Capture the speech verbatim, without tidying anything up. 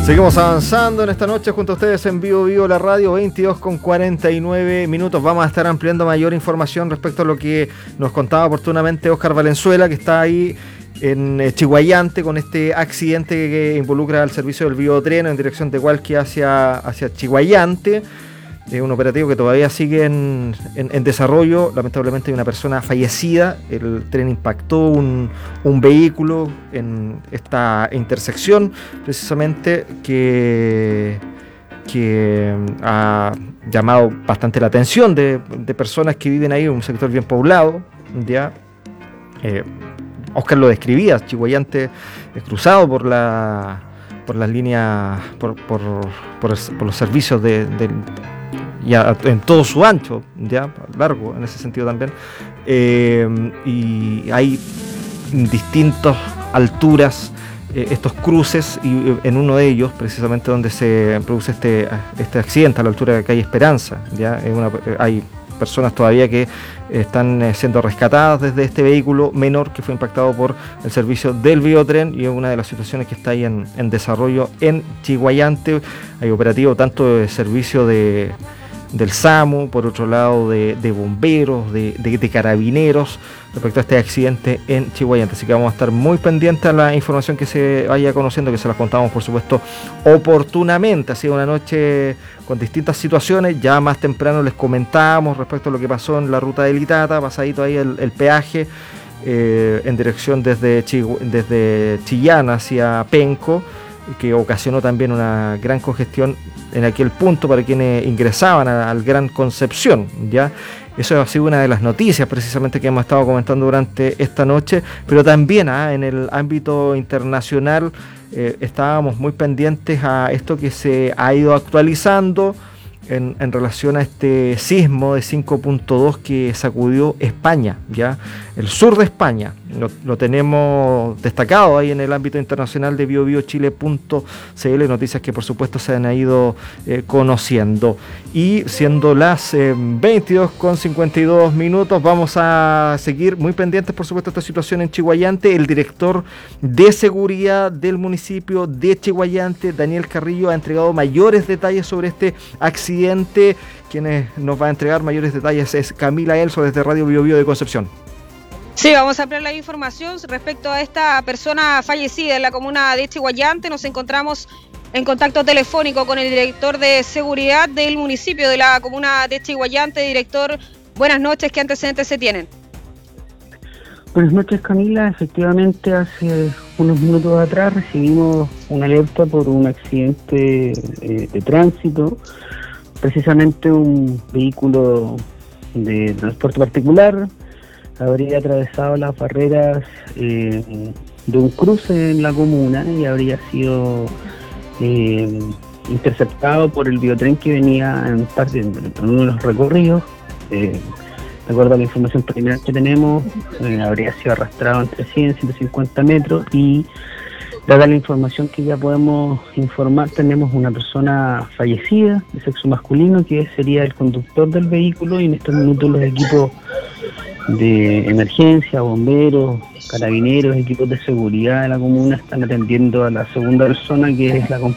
Seguimos avanzando en esta noche junto a ustedes en Vivo Vivo la radio, veintidós con cuarenta y nueve minutos. Vamos a estar ampliando mayor información respecto a lo que nos contaba oportunamente Óscar Valenzuela, que está ahí en Chiguayante con este accidente que involucra al servicio del Biotren en dirección de Hualqui hacia, hacia Chiguayante. Es un operativo que todavía sigue en, en, en desarrollo. Lamentablemente hay una persona fallecida. El tren impactó un, un vehículo en esta intersección, precisamente, que, que ha llamado bastante la atención de, de personas que viven ahí, un sector bien poblado. ¿Ya? Eh, Óscar lo describía, Chiguayante es cruzado por la por las líneas, por, por, por, el, por los servicios de, de ya en todo su ancho, ya largo en ese sentido también, eh, y hay distintas alturas eh, estos cruces, y en uno de ellos precisamente donde se produce este este accidente a la altura de calle Esperanza, ya es una, hay personas todavía que están siendo rescatadas desde este vehículo menor que fue impactado por el servicio del Biotren, y es una de las situaciones que está ahí en, en desarrollo en Chiguayante. Hay operativo tanto de servicio de del SAMU, por otro lado de, de bomberos, de, de, de carabineros respecto a este accidente en Chiguayante. Así que vamos a estar muy pendientes a la información que se vaya conociendo, que se las contamos por supuesto oportunamente. Ha sido una noche con distintas situaciones. Ya más temprano les comentábamos respecto a lo que pasó en la ruta del Itata, pasadito ahí el, el peaje eh, en dirección desde, Chigu- desde Chillán hacia Penco, que ocasionó también una gran congestión en aquel punto para quienes ingresaban a, al Gran Concepción, ¿ya? Eso ha sido una de las noticias precisamente que hemos estado comentando durante esta noche, pero también ¿ah? en el ámbito internacional eh, estábamos muy pendientes a esto que se ha ido actualizando en, en relación a este sismo de cinco punto dos que sacudió España, ya el sur de España. Lo, lo tenemos destacado ahí en el ámbito internacional de bio bio chile punto c l, noticias que por supuesto se han ido eh, conociendo. Y siendo las eh, veintidós con cincuenta y dos minutos, vamos a seguir muy pendientes por supuesto de esta situación en Chiguayante. El director de seguridad del municipio de Chiguayante, Daniel Carrillo, ha entregado mayores detalles sobre este accidente. Quienes nos va a entregar mayores detalles es Camila Elso desde Radio Bio Bio de Concepción. Sí, vamos a ampliar la información respecto a esta persona fallecida en la comuna de Chiguayante. Nos encontramos en contacto telefónico con el director de seguridad del municipio de la comuna de Chiguayante. Director, buenas noches, ¿qué antecedentes se tienen? Buenas noches, Camila. Efectivamente, hace unos minutos atrás recibimos una alerta por un accidente eh, de tránsito. Precisamente un vehículo de transporte particular habría atravesado las barreras eh, de un cruce en la comuna y habría sido eh, interceptado por el Biotren que venía en, parte, en uno de los recorridos. Eh, de acuerdo a la información preliminar que tenemos, eh, habría sido arrastrado entre cien y ciento cincuenta metros, y dada la información que ya podemos informar, tenemos una persona fallecida de sexo masculino que sería el conductor del vehículo, y en estos minutos los equipos de emergencia, bomberos, carabineros, equipos de seguridad de la comuna están atendiendo a la segunda persona, que es la